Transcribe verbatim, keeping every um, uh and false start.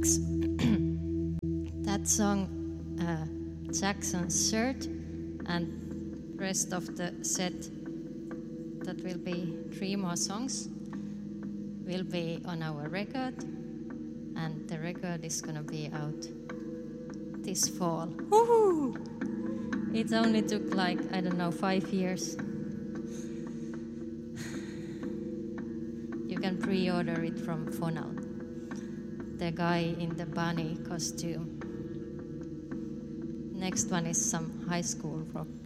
Thanks. That song, uh, Jackson's Shirt, and rest of the set, that will be three more songs, will be on our record, and the record is gonna be out this fall. Woohoo! It only took like, I don't know, five years. You can pre-order it from Fonal, the guy in the bunny costume. Next one is some high school rock.